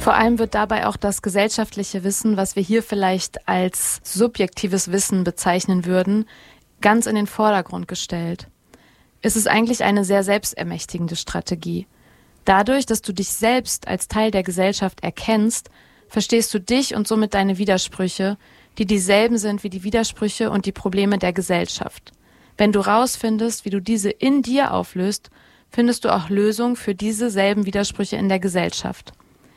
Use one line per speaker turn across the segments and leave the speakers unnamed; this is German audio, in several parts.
Vor allem wird dabei auch das gesellschaftliche Wissen, was wir hier vielleicht als subjektives Wissen bezeichnen würden, ganz in den Vordergrund gestellt. Es ist eigentlich eine sehr selbstermächtigende Strategie. Dadurch, dass du dich selbst als Teil der Gesellschaft erkennst, verstehst du dich und somit deine Widersprüche, die dieselben sind wie die Widersprüche und die Probleme der Gesellschaft. Wenn du rausfindest, wie du diese in dir auflöst, findest du auch Lösungen für diese selben Widersprüche in der Gesellschaft.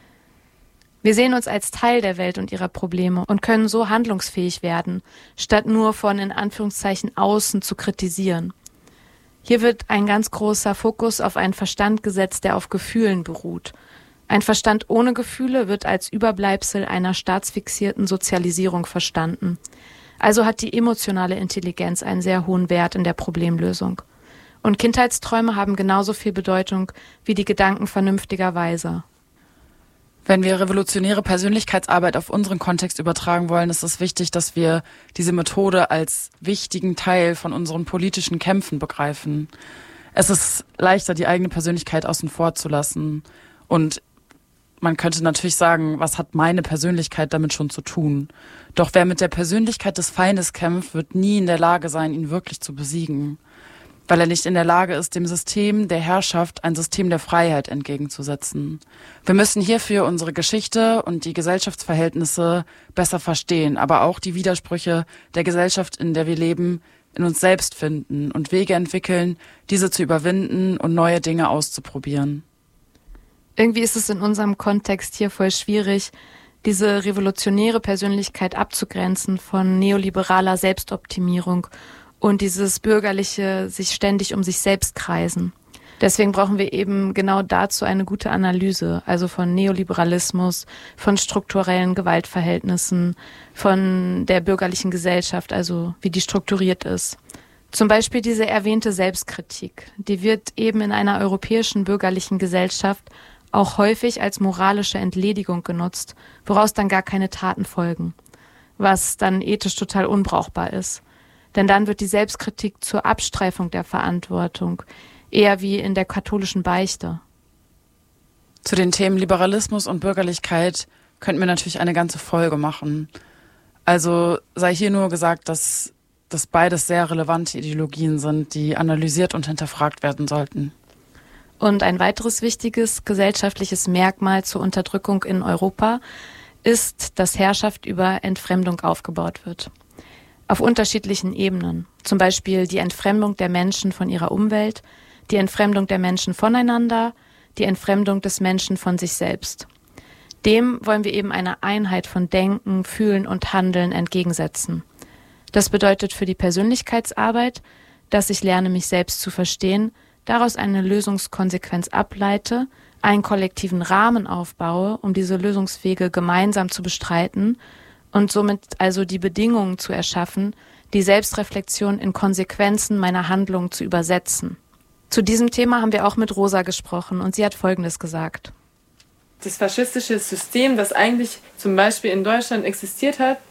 Wir sehen uns als Teil der Welt und ihrer Probleme und können so handlungsfähig werden, statt nur von in Anführungszeichen außen zu kritisieren. Hier wird ein ganz großer Fokus auf einen Verstand gesetzt, der auf Gefühlen beruht. Ein Verstand ohne Gefühle wird als Überbleibsel einer staatsfixierten Sozialisierung verstanden. Also hat die emotionale Intelligenz einen sehr hohen Wert in der Problemlösung. Und Kindheitsträume haben genauso viel Bedeutung wie die Gedanken vernünftiger Weiser.
Wenn wir revolutionäre Persönlichkeitsarbeit auf unseren Kontext übertragen wollen, ist es wichtig, dass wir diese Methode als wichtigen Teil von unseren politischen Kämpfen begreifen. Es ist leichter, die eigene Persönlichkeit außen vor zu lassen. Und man könnte natürlich sagen, was hat meine Persönlichkeit damit schon zu tun? Doch wer mit der Persönlichkeit des Feindes kämpft, wird nie in der Lage sein, ihn wirklich zu besiegen. Weil er nicht in der Lage ist, dem System der Herrschaft ein System der Freiheit entgegenzusetzen. Wir müssen hierfür unsere Geschichte und die Gesellschaftsverhältnisse besser verstehen, aber auch die Widersprüche der Gesellschaft, in der wir leben, in uns selbst finden und Wege entwickeln, diese zu überwinden und neue Dinge auszuprobieren.
Irgendwie ist es in unserem Kontext hier voll schwierig, diese revolutionäre Persönlichkeit abzugrenzen von neoliberaler Selbstoptimierung und dieses bürgerliche sich ständig um sich selbst kreisen. Deswegen brauchen wir eben genau dazu eine gute Analyse, also von Neoliberalismus, von strukturellen Gewaltverhältnissen, von der bürgerlichen Gesellschaft, also wie die strukturiert ist. Zum Beispiel diese erwähnte Selbstkritik, die wird eben in einer europäischen bürgerlichen Gesellschaft auch häufig als moralische Entledigung genutzt, woraus dann gar keine Taten folgen, was dann ethisch total unbrauchbar ist. Denn dann wird die Selbstkritik zur Abstreifung der Verantwortung, eher wie in der katholischen Beichte.
Zu den Themen Liberalismus und Bürgerlichkeit könnten wir natürlich eine ganze Folge machen. Also sei hier nur gesagt, dass das beides sehr relevante Ideologien sind, die analysiert und hinterfragt werden sollten.
Und ein weiteres wichtiges gesellschaftliches Merkmal zur Unterdrückung in Europa ist, dass Herrschaft über Entfremdung aufgebaut wird. Auf unterschiedlichen Ebenen. Zum Beispiel die Entfremdung der Menschen von ihrer Umwelt, die Entfremdung der Menschen voneinander, die Entfremdung des Menschen von sich selbst. Dem wollen wir eben eine Einheit von Denken, Fühlen und Handeln entgegensetzen. Das bedeutet für die Persönlichkeitsarbeit, dass ich lerne, mich selbst zu verstehen, daraus eine Lösungskonsequenz ableite, einen kollektiven Rahmen aufbaue, um diese Lösungswege gemeinsam zu bestreiten und somit also die Bedingungen zu erschaffen, die Selbstreflexion in Konsequenzen meiner Handlungen zu übersetzen. Zu diesem Thema haben wir auch mit Rosa gesprochen und sie hat Folgendes gesagt.
Das faschistische System, das eigentlich zum Beispiel in Deutschland existiert hat,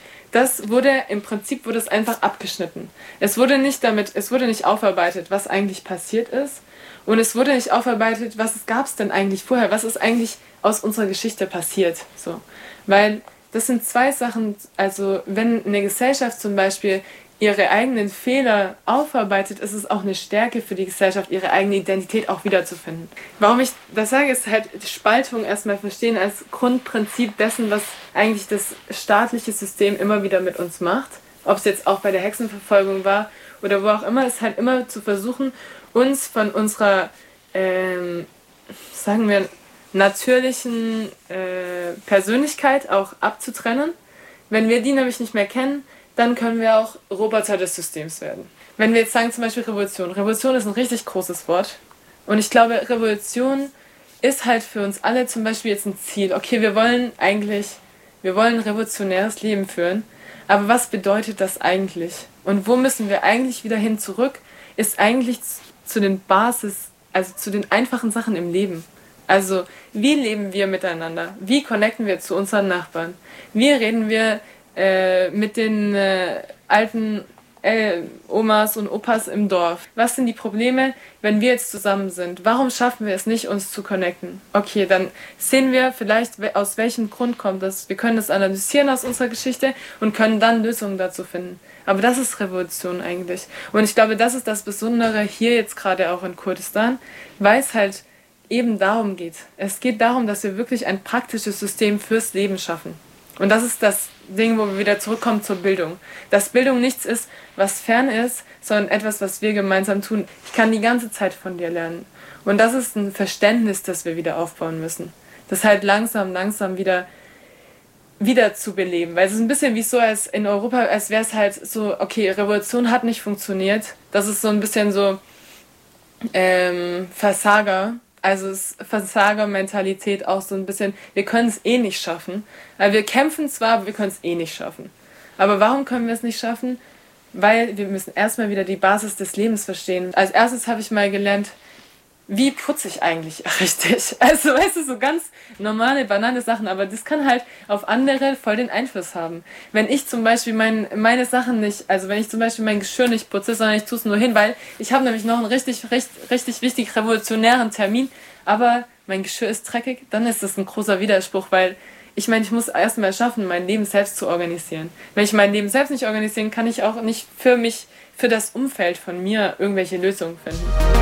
im Prinzip wurde es einfach abgeschnitten. Es wurde nicht aufarbeitet, was eigentlich passiert ist. Und es wurde nicht aufarbeitet, was gab es denn eigentlich vorher, was ist eigentlich aus unserer Geschichte passiert. So. Weil das sind zwei Sachen, also wenn eine Gesellschaft zum Beispiel ihre eigenen Fehler aufarbeitet, ist es auch eine Stärke für die Gesellschaft, ihre eigene Identität auch wiederzufinden. Warum ich das sage, ist halt die Spaltung erstmal verstehen als Grundprinzip dessen, was eigentlich das staatliche System immer wieder mit uns macht. Ob es jetzt auch bei der Hexenverfolgung war oder wo auch immer, ist halt immer zu versuchen, uns von unserer, sagen wir, natürlichen Persönlichkeit auch abzutrennen. Wenn wir die nämlich nicht mehr kennen, dann können wir auch Roboter des Systems werden. Wenn wir jetzt sagen zum Beispiel Revolution. Revolution ist ein richtig großes Wort. Und ich glaube, Revolution ist halt für uns alle zum Beispiel jetzt ein Ziel. Okay, wir wollen ein revolutionäres Leben führen. Aber was bedeutet das eigentlich? Und wo müssen wir eigentlich wieder hin zurück? Ist eigentlich zu den zu den einfachen Sachen im Leben. Also, wie leben wir miteinander? Wie connecten wir zu unseren Nachbarn? Wie reden wir mit den alten Omas und Opas im Dorf. Was sind die Probleme, wenn wir jetzt zusammen sind? Warum schaffen wir es nicht, uns zu connecten? Okay, dann sehen wir vielleicht, aus welchem Grund kommt das. Wir können das analysieren aus unserer Geschichte und können dann Lösungen dazu finden. Aber das ist Revolution eigentlich. Und ich glaube, das ist das Besondere hier jetzt gerade auch in Kurdistan, weil es halt eben darum geht. Es geht darum, dass wir wirklich ein praktisches System fürs Leben schaffen. Und das ist das Ding, wo wir wieder zurückkommen zur Bildung. Dass Bildung nichts ist, was fern ist, sondern etwas, was wir gemeinsam tun. Ich kann die ganze Zeit von dir lernen. Und das ist ein Verständnis, das wir wieder aufbauen müssen. Das halt langsam wieder zu beleben. Weil es ist ein bisschen wie so, als in Europa, als wäre es halt so, okay, Revolution hat nicht funktioniert. Das ist so ein bisschen so Versager. Also es ist Versagermentalität auch so ein bisschen, wir können es eh nicht schaffen. Also wir kämpfen zwar, aber wir können es eh nicht schaffen. Aber warum können wir es nicht schaffen? Weil wir müssen erstmal wieder die Basis des Lebens verstehen. Als erstes habe ich mal gelernt, wie putze ich eigentlich richtig? Also, weißt du, so ganz normale, banale Sachen, aber das kann halt auf andere voll den Einfluss haben. Wenn ich zum Beispiel meine Sachen nicht, also wenn ich zum Beispiel mein Geschirr nicht putze, sondern ich tue es nur hin, weil ich habe nämlich noch einen richtig wichtig revolutionären Termin, aber mein Geschirr ist dreckig, dann ist das ein großer Widerspruch, weil ich meine, ich muss erstmal schaffen, mein Leben selbst zu organisieren. Wenn ich mein Leben selbst nicht organisieren kann, ich auch nicht für das Umfeld von mir irgendwelche Lösungen finden.